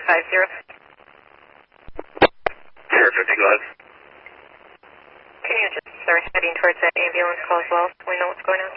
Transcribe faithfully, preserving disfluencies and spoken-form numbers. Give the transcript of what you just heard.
five zero. Sierra fifty, go ahead. Can you just start heading towards that ambulance call as well so we know what's going on?